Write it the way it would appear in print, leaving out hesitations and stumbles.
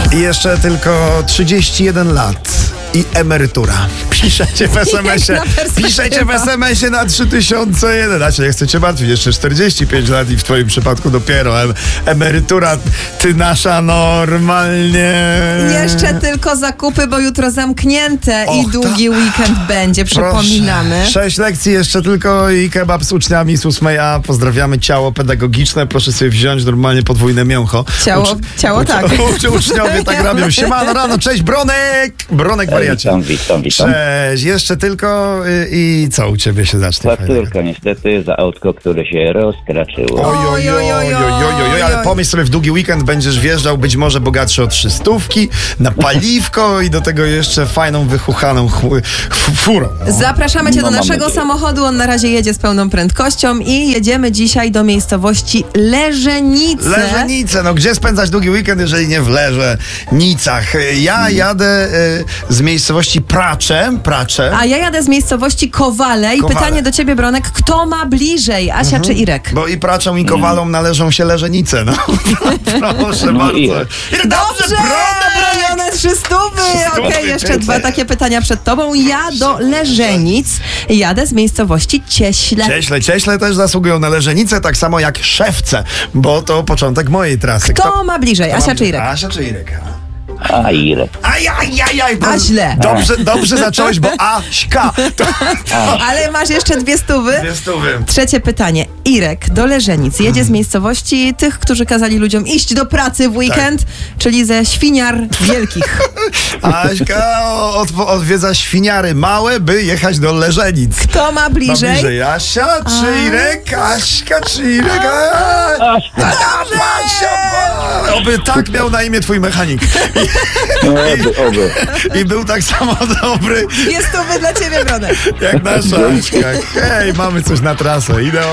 I jeszcze tylko 31 lat i emerytura. Piszecie w SMS-ie. Piszecie w SMS-ie na 3011. Nie chcę cię martwić. Jeszcze 45 lat i w twoim przypadku dopiero emerytura. Ty nasza normalnie. Jeszcze tylko zakupy, bo jutro zamknięte i długi weekend będzie, przypominamy. Proszę. 6 lekcji jeszcze tylko i kebab z uczniami z 8A. Pozdrawiamy ciało pedagogiczne. Proszę sobie wziąć normalnie podwójne mięcho. Ciało tak. Uczniowie tak robią. Siemano rano, cześć Bronek! Bronek wariacie. Witam. Cześć, jeszcze tylko i co u ciebie się zacznie? Fakturka niestety za autko, które się rozkraczyło. Oj, ale pomyśl sobie, w długi weekend będziesz wjeżdżał być może bogatszy o 300 na paliwko i do tego jeszcze fajną, wychuchaną furą. Zapraszamy cię do naszego samochodu. On na razie jedzie z pełną prędkością i jedziemy dzisiaj do miejscowości Leżenice. Leżenice, no gdzie spędzać długi weekend, jeżeli nie w Leżenicach? Ja jadę z miejscowości Pracze. A ja jadę z miejscowości Kowale i pytanie do ciebie, Bronek, kto ma bliżej, Asia czy Irek? Bo i Praczą i Kowalom należą się Leżenice, no. Proszę bardzo. Irek. Dobrze, bronione 300. Okej, jeszcze dwa takie pytania przed tobą. Ja do Leżenic jadę z miejscowości Cieśle. Cieśle też zasługują na Leżenice, tak samo jak Szewce, bo to początek mojej trasy. Kto ma bliżej, Asia czy Irek? Asia czy Irek? A Irek. Ajajajaj. A źle. Dobrze zacząłeś, bo Aśka. Ale masz jeszcze 200. 200. Trzecie pytanie. Irek do Leżenic jedzie z miejscowości tych, którzy kazali ludziom iść do pracy w weekend, czyli ze Świniar Wielkich. Aśka odwiedza świniary małe, by jechać do Leżenic. Kto ma bliżej? Asia czy Irek? Aśka czy Irek? Aśka. Oby tak miał na imię twój mechanik. Oby. I był tak samo dobry 200 dla ciebie, Bronek. jak nasza Aśka. Hej, mamy coś na trasę.